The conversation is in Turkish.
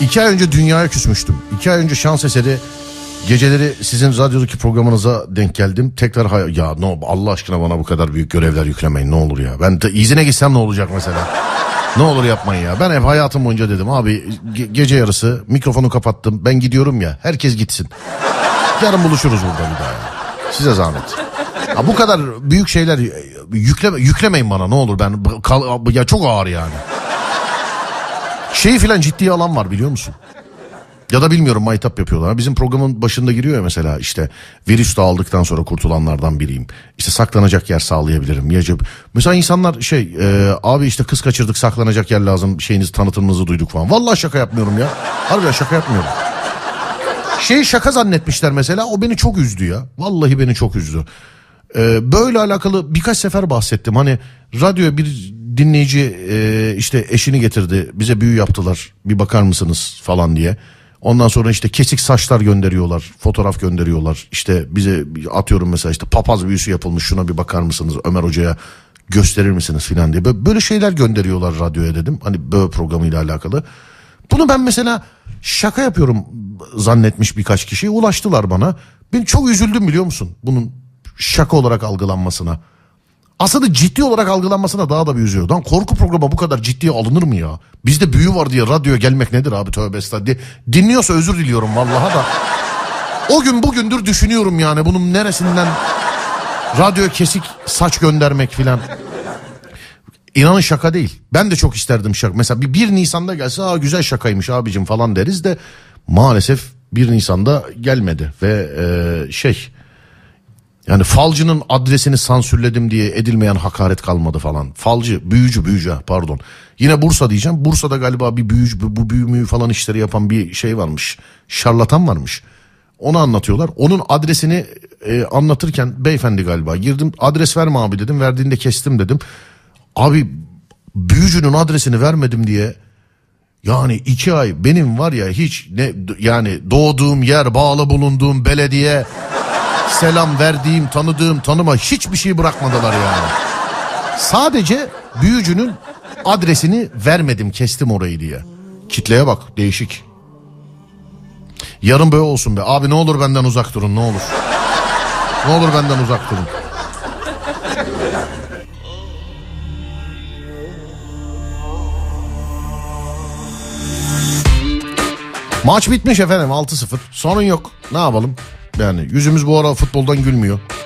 2 ay önce dünyaya küsmüştüm. 2 ay önce şans eseri geceleri sizin radyodaki programınıza denk geldim. Tekrar ya no, Allah aşkına bana bu kadar büyük görevler yüklemeyin ne olur ya. Ben de izine gitsem ne olacak mesela? Ne olur yapmayın ya. Ben hep hayatım boyunca dedim abi gece yarısı mikrofonu kapattım. Ben gidiyorum ya, herkes gitsin. Yarın buluşuruz burada bir daha ya. Size zahmet. Ya bu kadar büyük şeyler yüklemeyin bana ne olur. Ya çok ağır yani. Şeyi filan ciddiye alan var biliyor musun? Ya da bilmiyorum, maytap yapıyorlar. Bizim programın başında giriyor ya mesela, işte virüs dağıldıktan sonra kurtulanlardan biriyim. İşte saklanacak yer sağlayabilirim. Mesela insanlar abi işte kız kaçırdık, saklanacak yer lazım, tanıtımınızı duyduk falan. Vallahi şaka yapmıyorum ya. Harbiden şaka yapmıyorum. Şaka zannetmişler mesela, o beni çok üzdü ya. Vallahi beni çok üzdü. Böyle alakalı birkaç sefer bahsettim. Hani radyoya bir dinleyici işte eşini getirdi, bize büyü yaptılar, bir bakar mısınız falan diye. Ondan sonra işte kesik saçlar gönderiyorlar, fotoğraf gönderiyorlar. İşte bize atıyorum mesela, işte papaz büyüsü yapılmış, şuna bir bakar mısınız, Ömer Hoca'ya gösterir misiniz filan diye. Böyle şeyler gönderiyorlar radyoya dedim. Hani böyle programıyla alakalı. Bunu ben mesela şaka yapıyorum zannetmiş birkaç kişi, ulaştılar bana. Ben çok üzüldüm biliyor musun bunun şaka olarak algılanmasına. Aslında ciddi olarak algılanmasına daha da bir üzüyor. Lan korku programı bu kadar ciddiye alınır mı ya? Bizde büyü var diye radyoya gelmek nedir abi, tövbe estağfurullah diye. Dinliyorsa özür diliyorum vallahi da. O gün bugündür düşünüyorum yani, bunun neresinden radyoya kesik saç göndermek filan. İnanın şaka değil. Ben de çok isterdim şaka. Mesela 1 Nisan'da gelse güzel şakaymış abicim falan deriz de maalesef 1 Nisan'da gelmedi ve yani falcının adresini sansürledim diye edilmeyen hakaret kalmadı falan. Falcı, büyücü pardon. Yine Bursa diyeceğim. Bursa'da galiba bir büyücü, bu büyü falan işleri yapan bir şey varmış. Şarlatan varmış. Onu anlatıyorlar. Onun adresini anlatırken beyefendi galiba girdim. Adres verme abi dedim. Verdiğinde kestim dedim. Abi büyücünün adresini vermedim diye yani 2 ay benim var ya hiç yani doğduğum yer, bağlı bulunduğum belediye, selam verdiğim, tanıdığım, tanıma hiçbir şey bırakmadılar yani. Sadece büyücünün adresini vermedim, kestim orayı diye. Kitleye bak, değişik. Yarın böyle olsun be. Abi ne olur benden uzak durun, ne olur. Ne olur benden uzak durun. Maç bitmiş efendim, 6-0. Sorun yok. Ne yapalım? Yani yüzümüz bu ara futboldan gülmüyor.